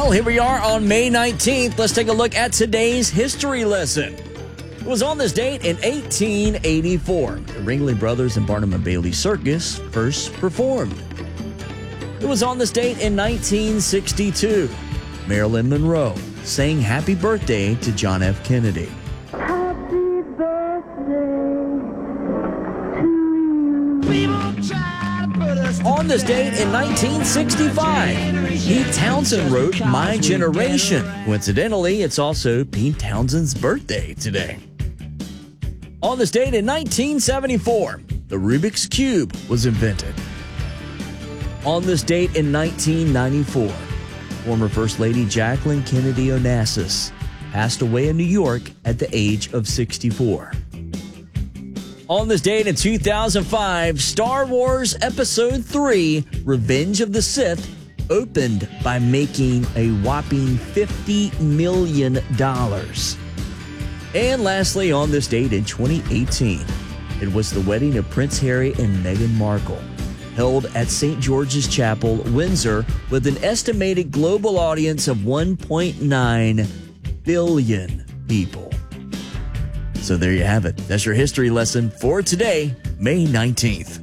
Well, here we are on May 19th. Let's take a look at today's history lesson. It was on this date in 1884. The Ringling Brothers and Barnum and Bailey Circus first performed. It was on this date in 1962. Marilyn Monroe sang Happy Birthday to John F. Kennedy. Happy birthday to you. On this date in 1965, Pete Townsend wrote My Generation. Coincidentally, it's also Pete Townsend's birthday today. On this date in 1974, the Rubik's Cube was invented. On this date in 1994, former First Lady Jacqueline Kennedy Onassis passed away in New York at the age of 64. On this date in 2005, Star Wars Episode 3, Revenge of the Sith, opened by making a whopping $50 million. And lastly, on this date in 2018, it was the wedding of Prince Harry and Meghan Markle, held at St. George's Chapel, Windsor, with an estimated global audience of 1.9 billion people. So there you have it. That's your history lesson for today, May 19th.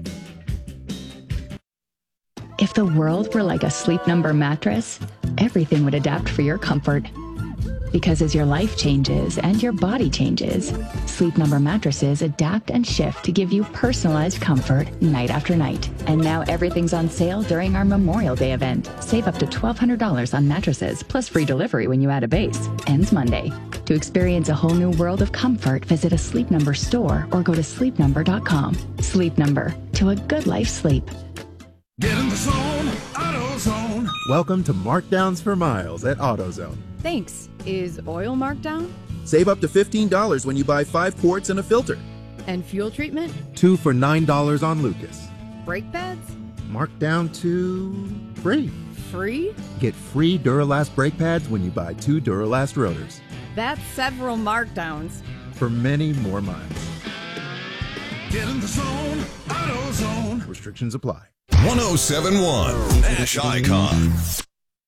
If the world were like a Sleep Number mattress, everything would adapt for your comfort. Because as your life changes and your body changes, Sleep Number mattresses adapt and shift to give you personalized comfort night after night. And now everything's on sale during our Memorial Day event. Save up to $1,200 on mattresses, plus free delivery when you add a base. Ends Monday. To experience a whole new world of comfort, visit a Sleep Number store or go to sleepnumber.com. Sleep Number. To a good life's sleep. Get in the zone, AutoZone. Welcome to Markdowns for Miles at AutoZone. Thanks. Is oil marked down? Save up to $15 when you buy 5 quarts and a filter. And fuel treatment? 2 for $9 on Lucas. Brake pads? Marked down to free. Free? Get free Duralast brake pads when you buy 2 Duralast rotors. That's several markdowns. For many more miles. Get in the zone, AutoZone. Restrictions apply. 1071 Nash Icon.